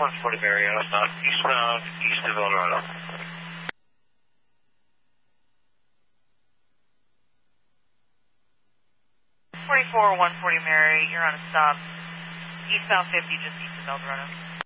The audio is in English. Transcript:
140 Mary, stop eastbound, east of El Dorado. 44 140 Mary, you're on a stop. Eastbound 50, just east of El Dorado.